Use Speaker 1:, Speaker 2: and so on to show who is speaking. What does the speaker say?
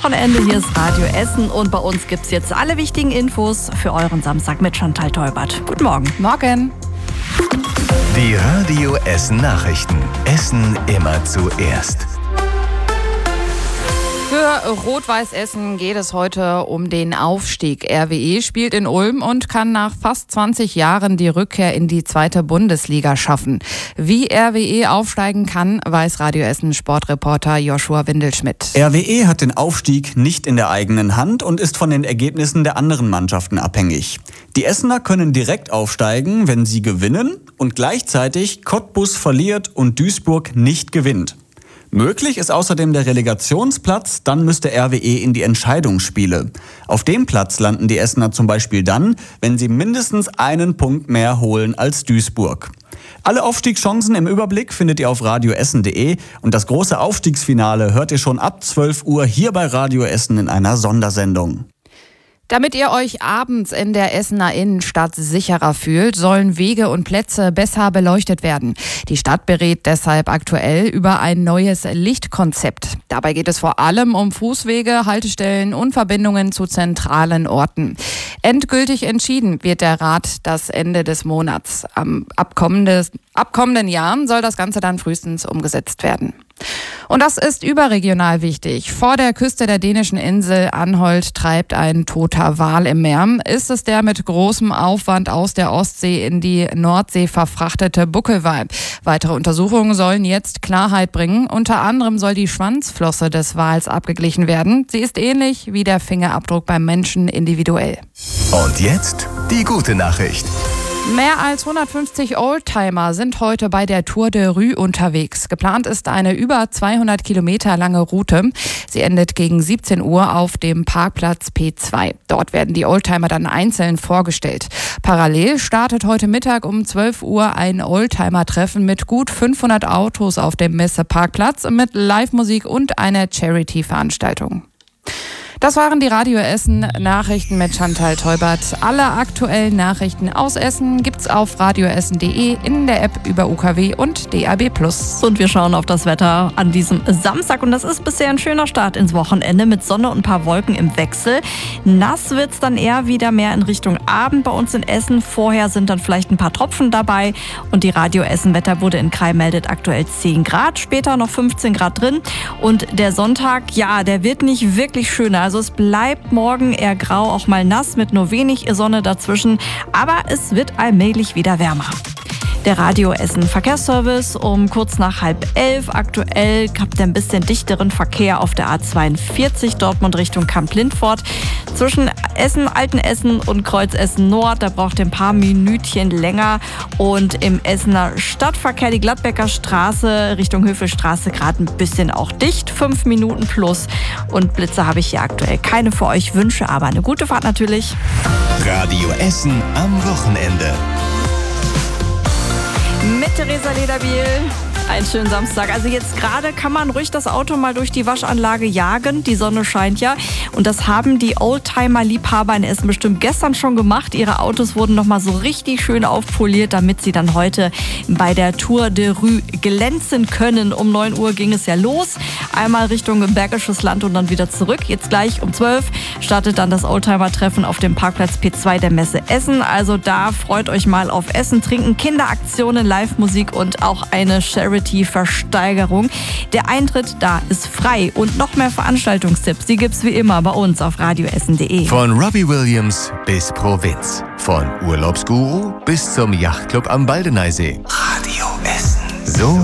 Speaker 1: Wochenende. Hier ist Radio Essen und bei uns gibt es jetzt alle wichtigen Infos für euren Samstag mit Chantal Teubert. Guten Morgen.
Speaker 2: Morgen.
Speaker 3: Die Radio Essen Nachrichten. Essen immer zuerst.
Speaker 2: Für Rot-Weiß Essen geht es heute um den Aufstieg. RWE spielt in Ulm und kann nach fast 20 Jahren die Rückkehr in die 2. Bundesliga schaffen. Wie RWE aufsteigen kann, weiß Radio Essen Sportreporter Joshua Windelschmidt.
Speaker 4: RWE hat den Aufstieg nicht in der eigenen Hand und ist von den Ergebnissen der anderen Mannschaften abhängig. Die Essener können direkt aufsteigen, wenn sie gewinnen und gleichzeitig Cottbus verliert und Duisburg nicht gewinnt. Möglich ist außerdem der Relegationsplatz, dann müsste RWE in die Entscheidungsspiele. Auf dem Platz landen die Essener zum Beispiel dann, wenn sie mindestens einen Punkt mehr holen als Duisburg. Alle Aufstiegschancen im Überblick findet ihr auf radioessen.de und das große Aufstiegsfinale hört ihr schon ab 12 Uhr hier bei Radio Essen in einer Sondersendung.
Speaker 2: Damit ihr euch abends in der Essener Innenstadt sicherer fühlt, sollen Wege und Plätze besser beleuchtet werden. Die Stadt berät deshalb aktuell über ein neues Lichtkonzept. Dabei geht es vor allem um Fußwege, Haltestellen und Verbindungen zu zentralen Orten. Endgültig entschieden wird der Rat das Ende des Monats. Ab kommenden Jahren soll das Ganze dann frühestens umgesetzt werden. Und das ist überregional wichtig. Vor der Küste der dänischen Insel Anholt treibt ein toter Wal im Meer. Ist es der mit großem Aufwand aus der Ostsee in die Nordsee verfrachtete Buckelwal? Weitere Untersuchungen sollen jetzt Klarheit bringen. Unter anderem soll die Schwanzflosse des Wals abgeglichen werden. Sie ist ähnlich wie der Fingerabdruck beim Menschen individuell.
Speaker 3: Und jetzt die gute Nachricht.
Speaker 2: Mehr als 150 Oldtimer sind heute bei der Tour de Rue unterwegs. Geplant ist eine über 200 Kilometer lange Route. Sie endet gegen 17 Uhr auf dem Parkplatz P2. Dort werden die Oldtimer dann einzeln vorgestellt. Parallel startet heute Mittag um 12 Uhr ein Oldtimer-Treffen mit gut 500 Autos auf dem Messeparkplatz mit Live-Musik und einer Charity-Veranstaltung. Das waren die Radio Essen Nachrichten mit Chantal Teubert. Alle aktuellen Nachrichten aus Essen gibt's auf radioessen.de, in der App über UKW und DAB+.
Speaker 1: Und wir schauen auf das Wetter an diesem Samstag. Und das ist bisher ein schöner Start ins Wochenende mit Sonne und ein paar Wolken im Wechsel. Nass wird's dann eher wieder mehr in Richtung Abend bei uns in Essen. Vorher sind dann vielleicht ein paar Tropfen dabei. Und die Radio Essen Wetterbude in Krai meldet aktuell 10 Grad. Später noch 15 Grad drin. Und der Sonntag, ja, der wird nicht wirklich schöner. Also es bleibt morgen eher grau, auch mal nass mit nur wenig Sonne dazwischen. Aber es wird allmählich wieder wärmer. Der Radio Essen Verkehrsservice um kurz nach 10:30. Aktuell habt ihr ein bisschen dichteren Verkehr auf der A42 Dortmund Richtung Kamp-Lindfort. Zwischen Essen, Altenessen und Kreuz Essen Nord, da braucht ihr ein paar Minütchen länger. Und im Essener Stadtverkehr die Gladbecker Straße Richtung Höfelstraße gerade ein bisschen auch dicht. 5 Minuten plus. Und Blitze habe ich hier aktuell keine für euch, Wünsche aber eine gute Fahrt natürlich.
Speaker 3: Radio Essen am Wochenende.
Speaker 1: Mit Theresa Lederbiel. Einen schönen Samstag. Also jetzt gerade kann man ruhig das Auto mal durch die Waschanlage jagen. Die Sonne scheint ja. Und das haben die Oldtimer-Liebhaber in Essen bestimmt gestern schon gemacht. Ihre Autos wurden nochmal so richtig schön aufpoliert, damit sie dann heute bei der Tour de Rue glänzen können. Um 9 Uhr ging es ja los. Einmal Richtung Bergisches Land und dann wieder zurück. Jetzt gleich um 12 startet dann das Oldtimer-Treffen auf dem Parkplatz P2 der Messe Essen. Also da freut euch mal auf Essen, Trinken, Kinderaktionen, Live-Musik und auch eine Charity-Versteigerung. Der Eintritt da ist frei und noch mehr Veranstaltungstipps, die gibt's wie immer bei uns auf radioessen.de.
Speaker 3: Von Robbie Williams bis Provinz. Von Urlaubsguru bis zum Yachtclub am Baldeneysee. Radio Essen. So